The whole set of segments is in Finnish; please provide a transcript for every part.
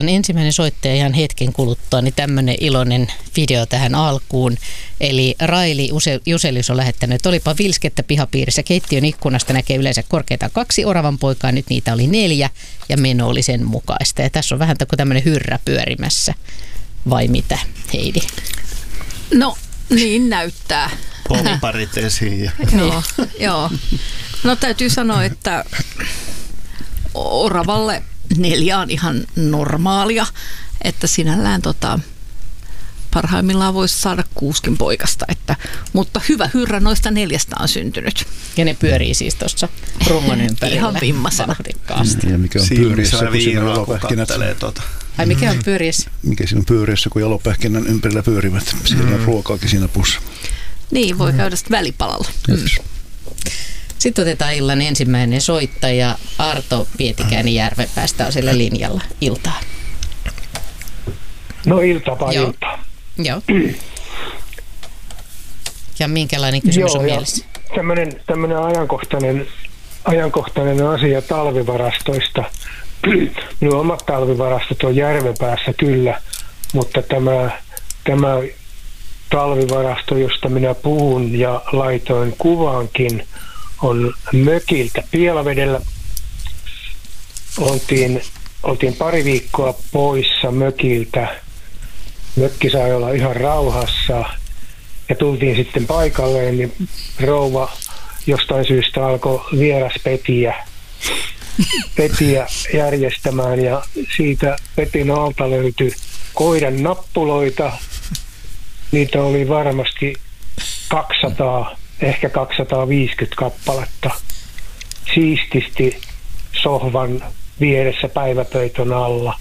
Ensimmäinen soittaja ihan hetken kuluttua, niin tämmöinen iloinen video tähän alkuun. Eli Raili Juselius on lähettänyt, että olipa vilskettä pihapiirissä. Keittiön ikkunasta näkee yleensä korkeintaan 2 oravanpoikaa, nyt niitä oli 4 ja meno oli sen mukaista. Ja tässä on vähän kuin tämmöinen hyrrä pyörimässä. Vai mitä, Heidi? No, niin näyttää. Polparit esiin. Joo. No täytyy sanoa, että oravalle 4 on ihan normaalia, että sinällään parhaimmillaan voisi saada 6 poikasta, mutta hyvä hyrrä noista 4 on syntynyt. Ja ne pyörii siis tuossa rungon ympärillä. Ihan vimmasena. Ja mikä on pyöriessä, kun siinä on jalopähkinät. Ai mikä on pyöriessä? Mikä siinä on pyöriessä, kun jalopähkinän ympärillä pyörivät. Siellä on ruokaakin siinä pussa. Niin, voi käydä sitten välipalalla. Sitten otetaan illan ensimmäinen soittaja. Arto Pietikäinen Järvenpäästä on siellä linjalla. Iltaa. No iltaa. Joo. Ja minkälainen kysymys on mielessä? Tämmöinen ajankohtainen asia talvivarastoista. Minun omat talvivarastot on Järvenpäässä kyllä, mutta tämä talvivarasto, josta minä puhun ja laitoin kuvaankin, on mökiltä Pielavedellä. Oltiin pari viikkoa poissa mökiltä. Mökki sai olla ihan rauhassa ja tultiin sitten paikalleen, niin rouva jostain syystä alkoi vieraspetiä järjestämään ja siitä petin alta löytyi koiran nappuloita. Niitä oli varmasti 200, ehkä 250 kappaletta. Siististi sohvan vieressä päiväpöytön alla.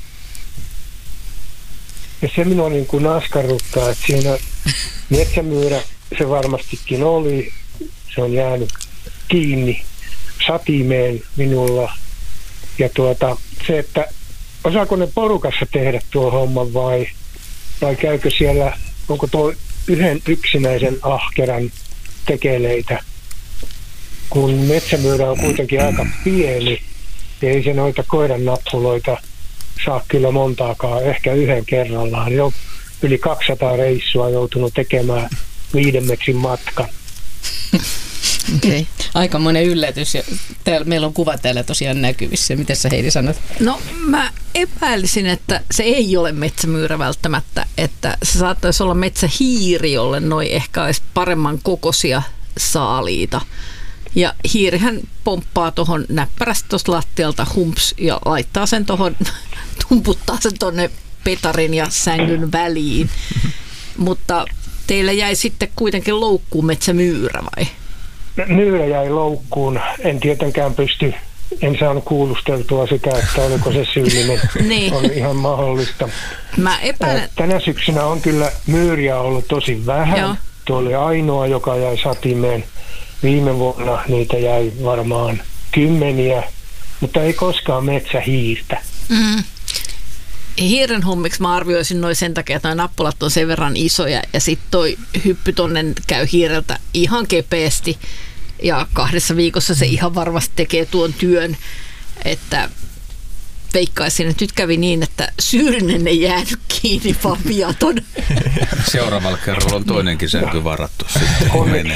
Ja se minua niin kuin askarruttaa, että siinä metsämyyrä se varmastikin oli. Se on jäänyt kiinni satimeen minulla. Ja se, että osaako ne porukassa tehdä tuo homman vai käykö siellä, onko tuo yhden yksinäisen ahkeran tekeleitä, kun metsämyyrä on kuitenkin aika pieni, niin ei se noita koiran nappuloita saa kyllä montaakaan, ehkä yhden kerrallaan. Jo yli 200 reissua joutunut tekemään 5 metrin matkan. Okay. Aikamoinen yllätys. Ja meillä on kuva täällä tosiaan näkyvissä. Miten sä, Heidi, sanot? No mä epäilisin, että se ei ole metsämyyrä välttämättä, että se saattaisi olla metsähiiri, jolle noi ehkä olisi paremman kokoisia saaliita. Ja hiirihän pomppaa tuohon näppärästi tuosta lattialta humps ja laittaa sen tuohon, tumputtaa sen tuonne petarin ja sängyn väliin. Mutta teillä jäi sitten kuitenkin loukkuun metsämyyrä vai? Myyrä jäi loukkuun. En tietenkään en saanut kuulusteltua sitä, että oliko se syyllinen. Niin. On ihan mahdollista. Mä epäilen. Tänä syksynä on kyllä myyriä ollut tosi vähän. Joo. Tuo oli ainoa, joka jäi satimeen. Viime vuonna niitä jäi varmaan 10, mutta ei koskaan metsähiirtä. Hiiren hommiksi mä arvioisin noin sen takia, että nuo nappulat on sen verran isoja ja sitten toi hyppy tonne käy hiireltä ihan kepeästi ja 2 viikossa se ihan varmasti tekee tuon työn, että veikkaisin, että nyt kävi niin, että Syyrinen ei jäänyt kiinni, vaan viaton. Seuraavalla kerralla on toinenkin sänky varattu sitten.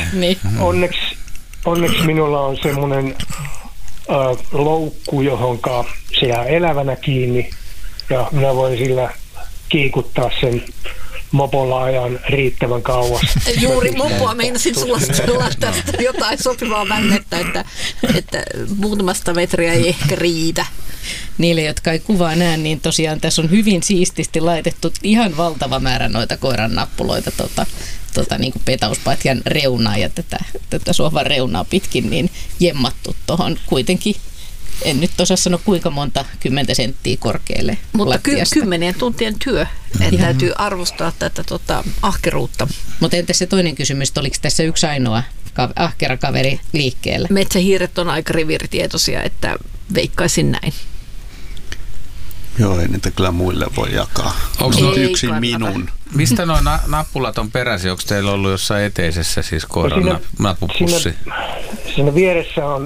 Onneksi minulla on semmoinen loukku, johonka se jää elävänä kiinni ja minä voin sillä kiikuttaa sen mopolla ajan riittävän kauas. Juuri mopoa meinasin sulla tästä jotain sopivaa vännettä, että muutamasta metriä ei ehkä riitä. Niille, jotka ei kuvaa näe, niin tosiaan tässä on hyvin siististi laitettu ihan valtava määrä noita koiran nappuloita niin kuin petauspatjan reunaa ja tätä sohvan reunaa pitkin niin jemmattu tuohon kuitenkin. En nyt osaa sanoa kuinka monta 10 senttiä korkealle mutta lattiasta. 10 tuntien työ, että täytyy arvostaa tätä ahkeruutta. Mutta entäs se toinen kysymys, oliko tässä yksi ainoa ahkera kaveri liikkeellä? Metsähiiret on aika riviritietoisia, että veikkaisin näin. Joo, ei niitä kyllä muille voi jakaa. Onko yksin kannata. Minun? Mistä nuo nappulat on peräisin? Onko teillä ollut jossain eteisessä siis koiran nappupussi? Siinä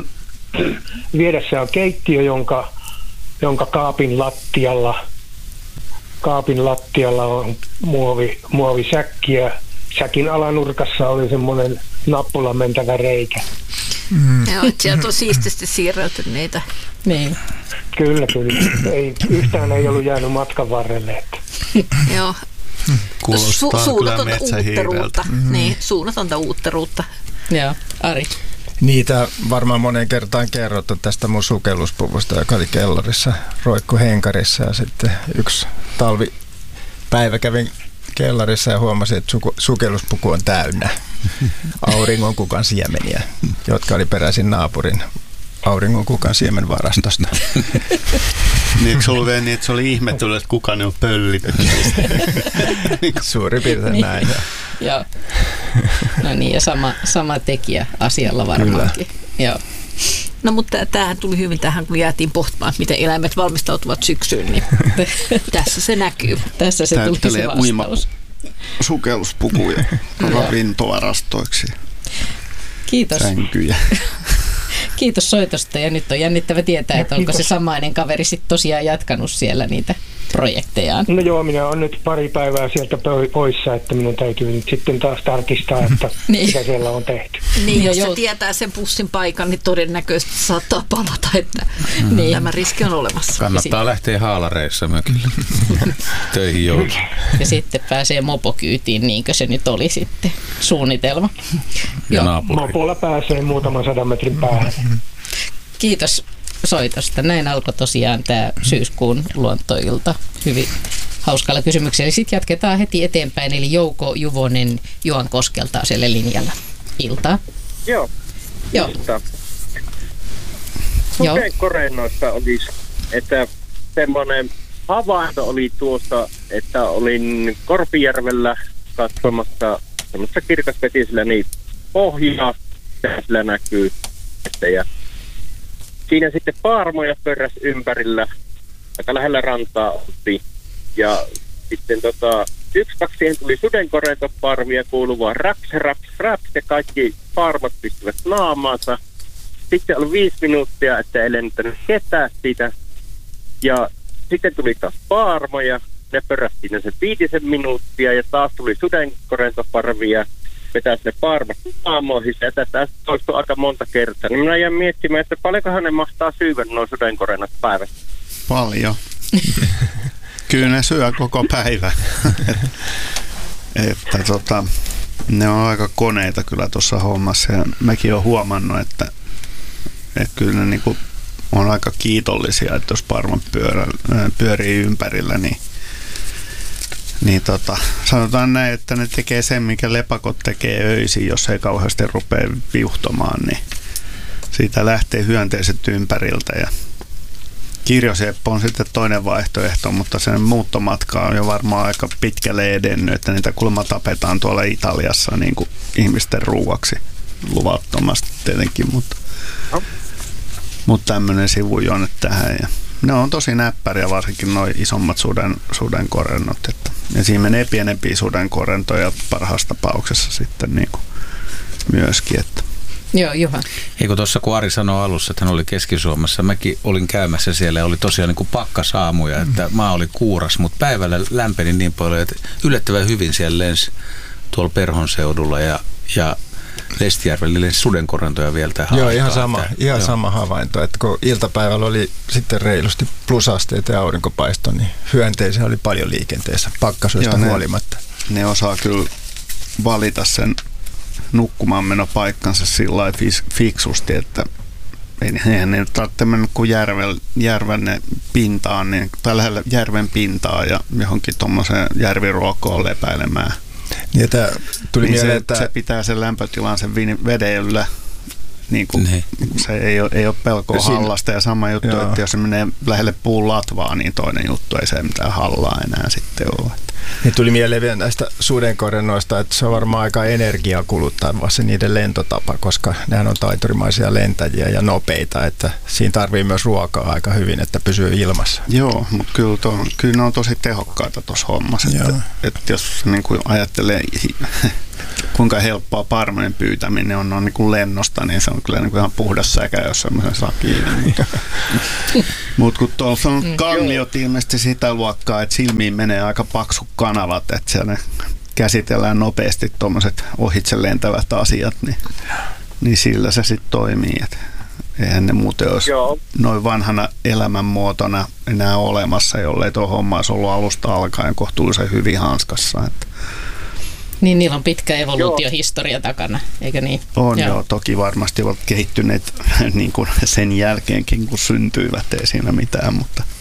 vieressä on keittiö, jonka kaapin lattialla kaapin lattialla on muovisäkki ja säkin alanurkassa oli semmoinen nappulan mentävä reikä. Joo, sieltä on siististi siirrelty niitä. Niin. Kyllä. Yhtään ei ollut jäänyt matkan varrelle. Että. Joo. Kuulostaa kyllä metsähiireltä. Niin, suunnatonta uutteruutta. Joo, Ari. Niitä varmaan moneen kertaan kerrottu tästä mun sukelluspuvusta, joka oli kellarissa, roikku henkarissa, ja sitten yksi talvipäivä kävin kellarissa ja huomasin, että sukelluspuku on täynnä auringonkukan siemeniä, jotka oli peräisin naapurin auringonkukan siemenvarastosta. Niin, eikö se ollut vielä niin, että se oli ihmetellyt, että kuka ne on pöllitty? Suurin piirtein näin. Joo. No niin, ja sama tekijä asialla varmaankin. Joo. No mutta tämähän tuli hyvin tähän, kun jäätiin pohtimaan, miten eläimet valmistautuvat syksyyn, niin tässä se näkyy. Tässä se tuli se vastaus. Sukelluspukuja ravintovarastoiksi. Kiitos. Sänkyjä. Kiitos soitosta, ja nyt on jännittävä tietää, että onko se samainen kaveri sitten tosiaan jatkanut siellä niitä projektejaan. No joo, minä olen nyt pari päivää sieltä poissa, että minun täytyy nyt sitten taas tarkistaa, että mitä siellä on tehty. Niin, jos se tietää sen pussin paikan, niin todennäköisesti saattaa palata, että tämä riski on olemassa. Kannattaa lähteä haalareissa mökille töihin jouluun. Ja sitten pääsee mopokyytiin, niinkö se nyt oli sitten suunnitelma. Ja naapuri. Mopolla pääsee muutaman 100 metrin päähän. Kiitos soitosta. Näin alkoi tosiaan tämä syyskuun luontoilta hyvin hauskalla kysymyksellä. Sitten jatketaan heti eteenpäin, eli Jouko Juvonen Juankoskelta siellä linjalla. Iltaa. Joo. Sudenkorennoista olisi, että semmoinen havainto oli tuosta, että olin Korpijärvellä katsomassa semmoista kirkasvetisellä niin pohjaa, ja sillä näkyy, ja siinä sitten paarmoja pörräs ympärillä, aika lähellä rantaa oltiin. Ja sitten yksi-kaksi siihen tuli sudenkorentoparvia kuuluvaa raps, ja kaikki paarmot pistivät naamaansa. Sitten oli 5 minuuttia, että ei lentänyt ketään siitä. Ja sitten tuli taas paarmoja, ne pörrästiin sen 5 minuuttia, ja taas tuli sudenkorentoparvia. Vetäisi ne paarmat aamoihin, ja tätä toistuu aika monta kertaa. Niin minä jäin miettimään, että paljonkohan ne mahtaa syödä nuo sudenkorennat päivässä. Paljon. Kyllä ne syö koko päivä. että ne on aika koneita kyllä tuossa hommassa, ja mäkin olen huomannut, että kyllä ne niinku on aika kiitollisia, että jos paarmat pyörii ympärillä, niin sanotaan näin, että ne tekee sen, mikä lepakot tekee öisin, jos ei kauheasti rupea viuhtomaan, niin siitä lähtee hyönteiset ympäriltä. Ja kirjosieppo on sitten toinen vaihtoehto, mutta sen muuttomatka on jo varmaan aika pitkälle edennyt, että niitä kuulemma tapetaan tuolla Italiassa niin kuin ihmisten ruuaksi luvattomasti tietenkin, mutta tämmöinen sivujonne tähän. Ja ne on tosi näppäriä, varsinkin nuo isommat sudenkorennot. Ja siinä menee pienempiä sudenkorentoja parhaassa tapauksessa sitten niin kuin myöskin. Että. Joo, Juha. Eikö tuossa kun Ari sanoi alussa, että hän oli Keski-Suomessa, mäkin olin käymässä siellä ja oli tosiaan niin kuin pakkasaamuja, että maa oli kuuras, mutta päivällä lämpeni niin paljon, että yllättävän hyvin siellä lensi tuolla Perhon seudulla ja Lestijärvellä lensi sudenkorentoja vielä tähän. Joo, ihan sama havainto, että kun iltapäivällä oli sitten reilusti plusasteita ja aurinkopaisto, niin hyönteisiä oli paljon liikenteessä pakkasuista huolimatta. Ne osaa kyllä valita sen nukkumaanmenopaikkansa sillä lailla fiksusti, että eihän ne tarvitse mennä kuin järven pintaan, tai lähellä järven pintaa ja johonkin tuommoiseen järviruokoon lepäilemään. Niin, tuli mieleen, että se pitää sen lämpötilan sen veden yllä. Niin kuin, se ei ole pelkoa hallasta, ja sama juttu, että jos se menee lähelle puun latvaa, niin toinen juttu, ei se mitään hallaa enää sitten ole. Niin tuli mieleen vielä näistä sudenkorennoista, että se on varmaan aika energiaa kuluttava se niiden lentotapa, koska nehän on taiturimaisia lentäjiä ja nopeita, että siinä tarvii myös ruokaa aika hyvin, että pysyy ilmassa. Joo, mutta kyllä ne on tosi tehokkaita tuossa hommassa, että jos niin kuin ajattelee kuinka helppoa parmojen pyytäminen on niin kuin lennosta, niin se on kyllä niin kuin ihan puhdas säkä, jos semmoisen saa kiinni. Mutta kun tuossa on kangliot ilmeisesti sitä luokkaa, että silmiin menee aika paksu kanavat, että siellä käsitellään nopeasti tuommoiset ohitse lentävät asiat, niin sillä se sitten toimii. Et eihän ne muuten olisi noin vanhana elämänmuotona enää olemassa, jollei tuo homma olisi ollut alusta alkaen kohtuullisen hyvin hanskassa. Että. Niin, niillä on pitkä evoluutiohistoria takana, eikö niin? On joo, toki varmasti ovat kehittyneet niin kuin sen jälkeenkin, kun syntyivät, ei siinä mitään,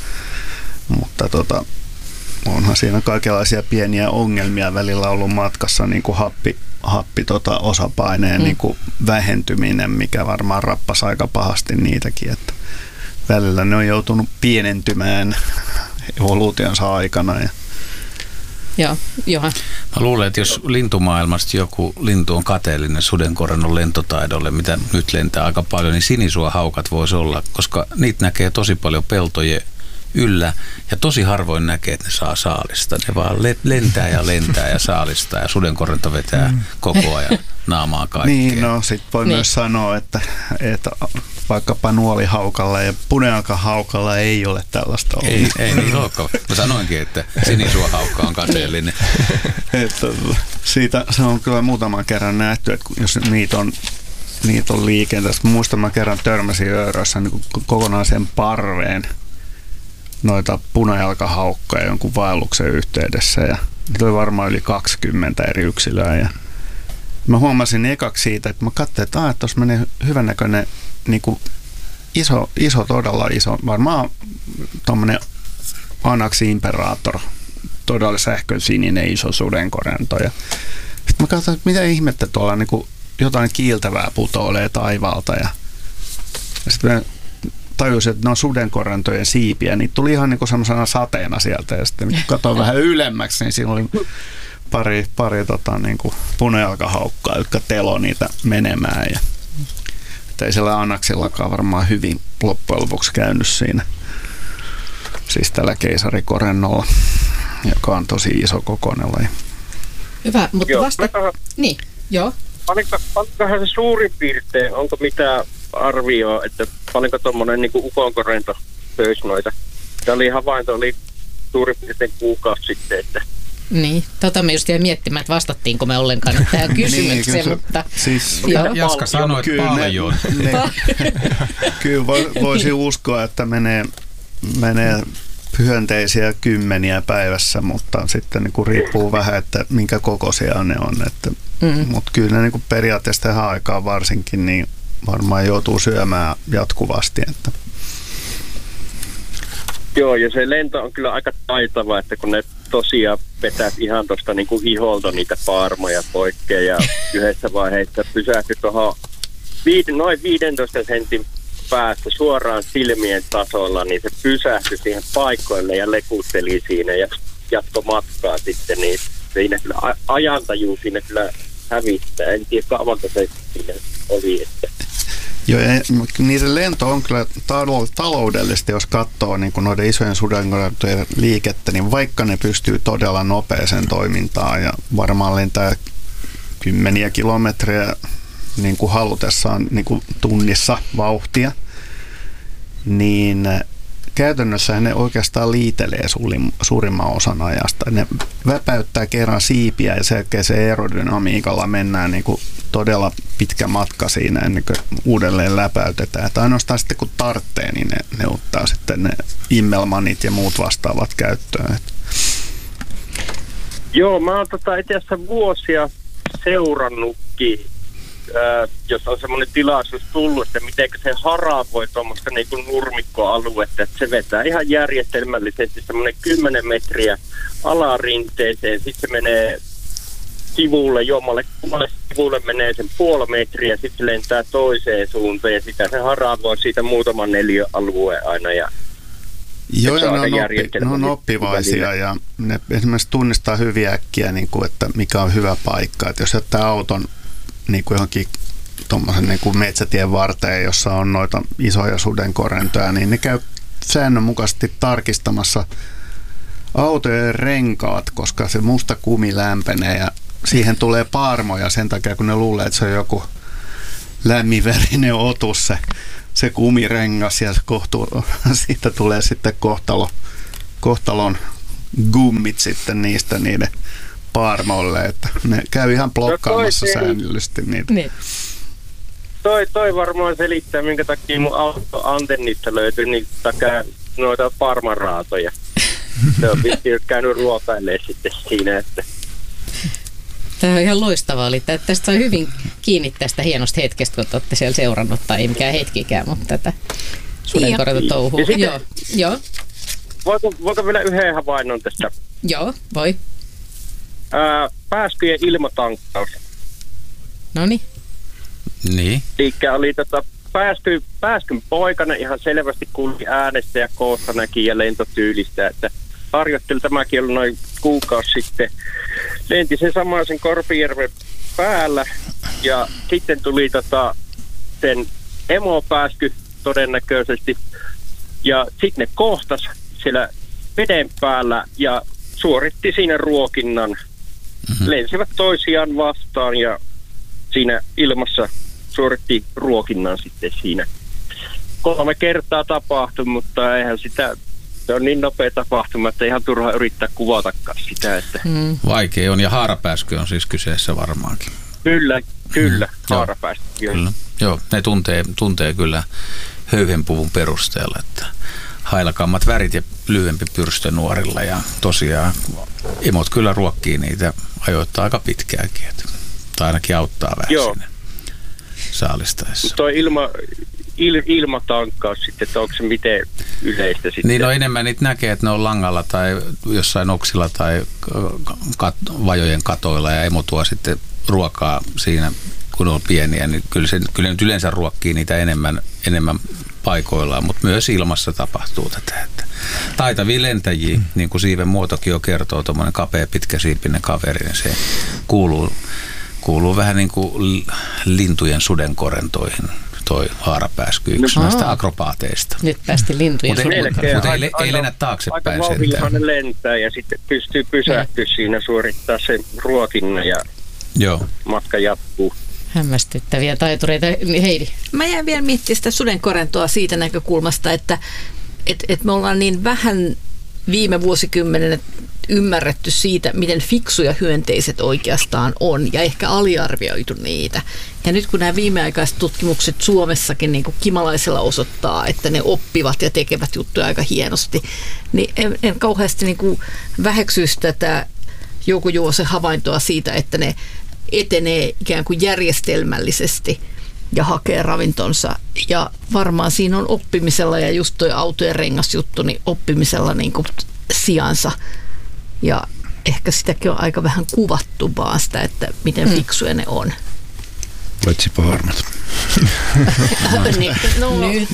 mutta onhan siinä kaikenlaisia pieniä ongelmia välillä ollut matkassa, niin kuin osapaineen niin kuin vähentyminen, mikä varmaan rappasi aika pahasti niitäkin, että välillä ne on joutunut pienentymään evoluutionsa aikana. Joo, Johan. Mä luulen, että jos lintumaailmasta joku lintu on kateellinen sudenkorennon lentotaidolle, mitä nyt lentää aika paljon, niin sinisuohaukat voisi olla, koska niitä näkee tosi paljon peltojen yllä ja tosi harvoin näkee, että ne saa saalista. Ne vaan lentää ja saalistaa ja sudenkorento vetää koko ajan naamaa kaikkea. Niin, no sit voi myös sanoa, että vaikkapa nuolihaukalla ja punealkahaukalla ei ole tällaista ollut. Ei niin olekaan. Mä sanoinkin, että sinisuohaukka on kateellinen. Siitä se on kyllä muutaman kerran nähty, että jos niitä on liikenteessä. Muistan, mä kerran törmäsin Öörössä niin kokonaisen parveen noita punajalkahaukkoja jonkun vaelluksen yhteydessä ja niitä oli varmaan yli 20 eri yksilöä ja mä huomasin ekaksi siitä, että mä katsoin, että tuossa menee hyvännäköinen niin kuin iso, todella iso, varmaan tommonen Anax imperator, todella sähkön sininen iso sudenkorento ja sitten mä katsoin, että mitä ihmettä tuolla niin kuin jotain kiiltävää putoilee taivaalta ja sitten tajusin, että ne on sudenkorentojen siipiä. Niitä tuli ihan niin kuin semmoisena sateena sieltä. Ja sitten katsoin vähän ylemmäksi, niin siinä oli pari niin kuin punajalkahaukkaa, jotka telo niitä menemään. Ja, ei siellä Anaxillakaan varmaan hyvin loppujen lopuksi käynyt siinä. Siis tällä keisarikorennolla, joka on tosi iso kokoinen laji. Hyvä, mutta Niin, joo. Paljonkohan se suurin piirtein, onko mitään arvioa, että paljonko tuommoinen niin ukonkorento söisi noita? Tämä havainto oli suurin piirtein kuukausi sitten, että niin, me just jäin miettimään, että vastattiinko me ollenkaan tähän kysymykseen, niin, mutta siis, Jaska sanoi, että paljon. Kyllä voisi uskoa, että menee hyönteisiä kymmeniä päivässä, mutta sitten niin kuin riippuu vähän, että minkä kokoisia ne on. Mutta kyllä ne niin kuin periaatteessa tähän aikaan varsinkin niin varmaan joutuu syömään jatkuvasti. Että. Joo, ja se lento on kyllä aika taitava, että kun ne tosiaan vetää ihan tuosta niin kuin iholta niitä paarmoja poikkeen ja yhdessä vaiheessa pysähtyi tuohon noin 15 sentin päästä suoraan silmien tasolla, niin se pysähtyi siihen paikoille ja lekutteli siinä ja jatkoi matkaa sitten, niin siinä kyllä ajantaju siinä kyllä hävittää. En tiedä kauanko se siinä oli. Että. Joo, niin se lento on kyllä taloudellisesti, jos katsoo niin kuin noiden isojen sudenkorentojen liikettä, niin vaikka ne pystyy todella nopeeseen toimintaan ja varmaan lentää kymmeniä kilometrejä niin kuin halutessaan niin kuin tunnissa vauhtia, niin käytännössä ne oikeastaan liitelee suurimman osan ajasta. Ne väpäyttää kerran siipiä ja sen jälkeen se aerodynamiikalla mennään niin kuin todella pitkä matka siinä ennen kuin uudelleen läpäytetään. Että ainoastaan sitten kun tarvitsee, niin ne ottaa sitten ne immelmanit ja muut vastaavat käyttöön. Joo, mä oon itse asiassa vuosia seurannutkin, jos on semmoinen tilaisuus tullut, että miten se haravoi tuommoista niin kuin nurmikkoaluetta, että se vetää ihan järjestelmällisesti semmoinen 10 metriä alarinteeseen, sitten se menee sivulle, jommalle sivulle menee sen puoli metriä, sitten se lentää toiseen suuntaan ja sitä se haravoi siitä muutaman neliöalueen aina ja joo, ne on oppivaisia ja ne esimerkiksi tunnistaa hyvin äkkiä, niin kuin, että mikä on hyvä paikka. Että jos jättää auton niin kuin johonkin tuommoisen niin kuin metsätien varteen, jossa on noita isoja sudenkorentoja, niin ne käy säännönmukaisesti tarkistamassa autojen renkaat, koska se musta kumi lämpenee ja siihen tulee paarmoja sen takia, kun ne luulee, että se on joku lämminverinen otus, se kumirengas, ja siitä tulee sitten kohtalon gummit sitten niistä niiden paarmoille, että ne käy ihan blokkaamassa säännöllisesti niitä. Niin. Toi varmaan selittää, minkä takia mun antennista löytyi noita parmaraatoja. Se on vissiin käynyt ruokailemaan sitten siinä, että... Tämä on ihan loistavaa. Eli tästä sai hyvin kiinni tästä hienosta hetkestä, kun olette siellä seurannut, tai ei mikään hetkikään, mutta tätä sudenkorjatotouhua. Joo. Voiko vielä yhden havainnon tästä? Joo, voi. Pääskyjen ilmatankkaus. Noniin. Niin. Eli oli pääskyn poikana ihan selvästi kuuli äänestä ja koosta näki ja lentotyylistä, että harjoitteli tämäkin ollut noin kuukausi sitten. Lenti sen samaisen Korpijärven päällä ja sitten tuli sen emopääsky todennäköisesti ja sitten ne kohtas siellä veden päällä ja suoritti siinä ruokinnan. Lensivät toisiaan vastaan ja siinä ilmassa suoritti ruokinnan sitten siinä. 3 kertaa tapahtui, mutta eihän se on niin nopea tapahtuma, että ihan turha yrittää kuvatakaan sitä. Että... Vaikea on, ja haarapääsky on siis kyseessä varmaankin. Kyllä, haarapääsky. Kyllä. Joo, ne tuntee kyllä höyhenpuvun perusteella, että hailakammat värit ja lyhyempi pyrstö nuorilla, ja tosiaan emot kyllä ruokkii niitä ajoittaa aika pitkääkin, tai ainakin auttaa vähän sinne saalistaessa. Tuo ilmatankkaus sitten, että onko se miten yleistä sitten? Niin enemmän niitä näkee, että ne on langalla tai jossain oksilla tai vajojen katoilla, ja emo tuo sitten ruokaa siinä, kun on pieniä, niin kyllä nyt yleensä ruokkii niitä enemmän paikoillaan, mutta myös ilmassa tapahtuu tätä. Että taitavia lentäjiä, niin kuin siiven muotokin jo kertoo, tuommoinen kapea pitkäsiipinen kaveri, niin se kuuluu vähän niin kuin lintujen sudenkorentoihin, toi haarapääsky, yksi näistä akrobaateista. Nyt päästi lintujen sudenkorentoihin. Mutta ei lennä taaksepäin sentään. Aika vauhdillahan ne lentää ja sitten pystyy pysähtyä siinä, suorittaa sen ruokinnan ja matka jatkuu. Hämmästyttäviä taitureita. Heidi. Mä jäin vielä miettimään sitä sudenkorentoa siitä näkökulmasta, että me ollaan niin vähän viime vuosikymmenen ymmärretty siitä, miten fiksuja hyönteiset oikeastaan on, ja ehkä aliarvioitu niitä. Ja nyt kun nämä viimeaikaiset tutkimukset Suomessakin niin kuin kimalaisilla osoittaa, että ne oppivat ja tekevät juttuja aika hienosti, niin en kauheasti niin kuin väheksyisi tätä Jouko Juvosen havaintoa siitä, että ne etenee ikään kuin järjestelmällisesti ja hakee ravintonsa. Ja varmaan siinä on oppimisella, ja just toi autojen rengasjuttu, niin oppimisella niin kuin sijansa. Ja ehkä sitäkin on aika vähän kuvattu vaan sitä, että miten fiksuja ne on. Paitsi paarmat. Nyt.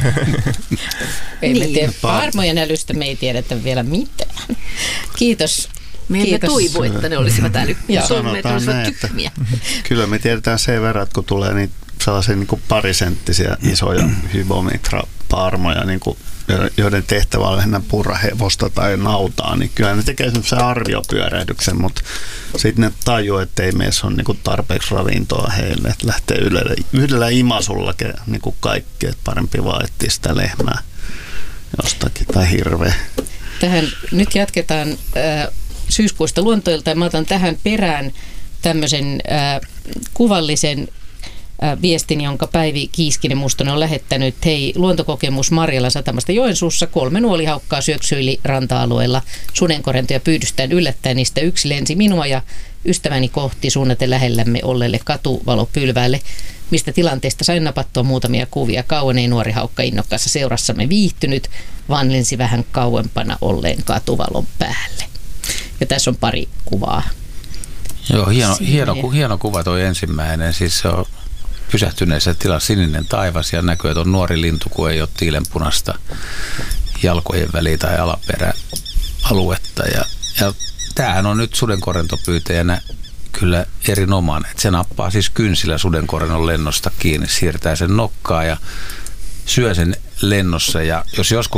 Ei me tiedä. Paarmojen älystä me ei tiedetä vielä mitään. Kiitos. Me emme toivo, että ne olisivat älykkiä. Sanotaan näin, että kyllä me tiedetään sen verran, että kun tulee niitä sellaisia niin kuin parisenttisiä isoja hybomitra-paarmoja, niin kuin, joiden tehtävä on lähinnä purra hevosta tai nautaa, niin kyllä ne tekee semmoisen arviopyörähdyksen, mutta sitten ne tajuu, että ei meissä ole niin kuin tarpeeksi ravintoa heille, että lähtee yhdellä imasulla niin kuin kaikki, että parempi vaan etsiä sitä lehmää jostakin tai hirveä. Tähän nyt jatketaan syyskuista luontoilta, ja mä otan tähän perään tämmöisen kuvallisen viestin, jonka Päivi Kiiskinen-Mustonen on lähettänyt. Hei, luontokokemus Marjalan satamasta Joensuussa. 3 nuolihaukkaa syöksyili ranta-alueella sudenkorentoja pyydystään yllättäen. Niistä yksi lensi minua ja ystäväni kohti suunnaten lähellämme olleelle katuvalopylväälle, mistä tilanteesta sain napattua muutamia kuvia. Kauan ei nuori haukka innokkaassa seurassamme viihtynyt, vaan lensi vähän kauempana olleen katuvalon päälle. Ja tässä on pari kuvaa. Joo, hieno kuva toi ensimmäinen. Siis se on pysähtyneessä tilassa sininen taivas ja näkyy, että on nuori lintu, kun ei ole tiilenpunasta jalkojen väliä tai alaperäaluetta. Ja tämähän on nyt sudenkorentopyytäjänä kyllä erinomainen. Että se nappaa siis kynsillä sudenkorennon lennosta kiinni, siirtää sen nokkaa ja syö sen lennossa. Ja jos joskus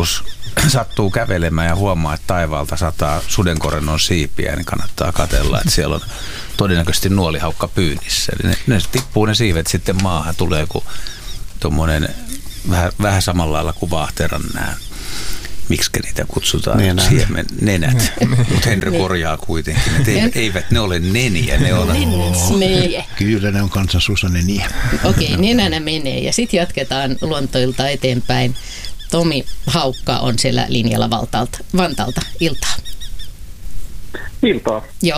sattuu kävelemään ja huomaa, että taivaalta sataa sudenkorennon siipiä, niin kannattaa katsella, että siellä on todennäköisesti nuolihaukka pyynnissä. Eli ne tippuu ne siivet sitten maahan, tulee kuin tuommoinen vähän samalla lailla kuin vaahteran nämä, miksi niitä kutsutaan, nenät. Mutta Henry korjaa kuitenkin, että eivät ne ole neniä, ne on... Kyllä ne on kansansuussa neniä. Okei, nenänä menee ja sitten jatketaan luontoilta eteenpäin. Tomi Haukka on siellä linjalla Vantaalta. Iltaa. Iltaa. Joo.